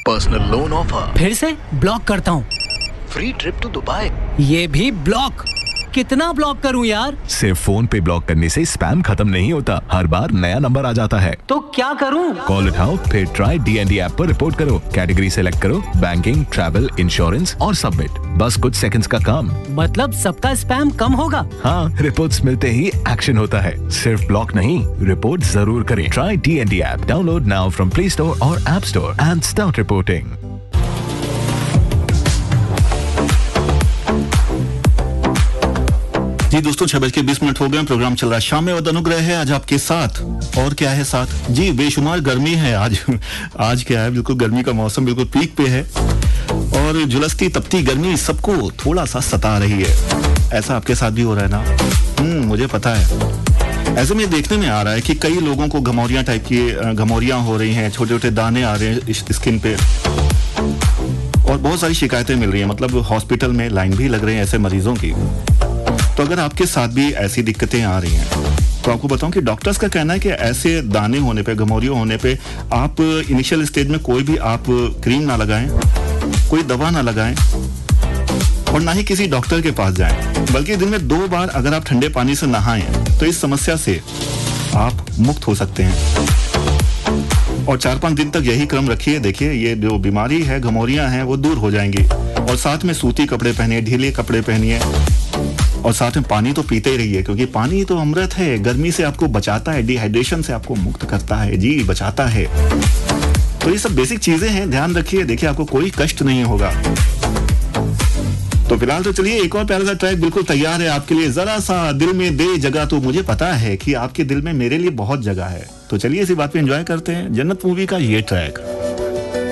Personal loan offer. फिर से block करता हूँ। Free trip to Dubai. ये भी ब्लॉक। कितना ब्लॉक करूं यार? सिर्फ फोन पे ब्लॉक करने से स्पैम खत्म नहीं होता, हर बार नया नंबर आ जाता है। तो क्या करूं? कॉल उठाओ, फिर ट्राई डीएनडी ऐप पर रिपोर्ट करो, कैटेगरी सेलेक्ट करो, बैंकिंग, ट्रैवल, इंश्योरेंस और सबमिट। बस कुछ सेकंड्स का काम। मतलब सबका स्पैम कम होगा? हाँ, रिपोर्ट्स मिलते ही एक्शन होता है। सिर्फ ब्लॉक नहीं, रिपोर्ट जरूर करें। Try DND app, download now from play store और app store and start reporting. जी दोस्तों, 6:20 हो गए। प्रोग्राम चल रहा है शाम में और अनुग्रह है आज आपके साथ। और क्या है साथ जी, बेशुमार गर्मी है आज। आज क्या है, बिल्कुल गर्मी का मौसम बिल्कुल पीक पे है और झुलसती तपती गर्मी सबको थोड़ा सा सता रही है। ऐसा आपके साथ भी हो रहा है ना? मुझे पता है। ऐसे में देखने में आ रहा है कि कई लोगों को घमौरियां टाइप की घमौरियां हो रही हैं, छोटे छोटे दाने आ रहे हैं स्किन पे और बहुत सारी शिकायतें मिल रही हैं। मतलब हॉस्पिटल में लाइन भी लग रही है ऐसे मरीजों की। तो अगर आपके साथ भी ऐसी दिक्कतें आ रही हैं तो आपको बताऊं कि डॉक्टर्स का कहना है कि ऐसे दाने होने पे, घमौरियों होने पे आप इनिशियल स्टेज में कोई भी आप क्रीम ना लगाएं, कोई दवा ना लगाएं और ना ही किसी डॉक्टर के पास जाएं, बल्कि दिन में 2 बार अगर आप ठंडे पानी से नहाएं तो इस समस्या से आप मुक्त हो सकते हैं। और 4-5 दिन तक यही क्रम रखिए, देखिए ये जो बीमारी है, घमौरियां हैं, वो दूर हो जाएंगी। और साथ में सूती कपड़े पहनिए, ढीले कपड़े पहनिए और साथ में पानी तो पीते ही रहिए, क्योंकि पानी तो अमृत है। गर्मी से आपको बचाता है, डिहाइड्रेशन से आपको मुक्त करता है, जी बचाता है। तो ये सब बेसिक चीजें हैं, ध्यान रखिए, देखिए आपको कोई कष्ट नहीं होगा। तो फिलहाल तो चलिए एक और प्यारा सा ट्रैक बिल्कुल तैयार है आपके लिए। जरा सा दिल में दे जगह, तो मुझे पता है कि आपके दिल में मेरे लिए बहुत जगह है। तो चलिए इसी बात पे एंजॉय करते हैं जन्नत मूवी का ये ट्रैक।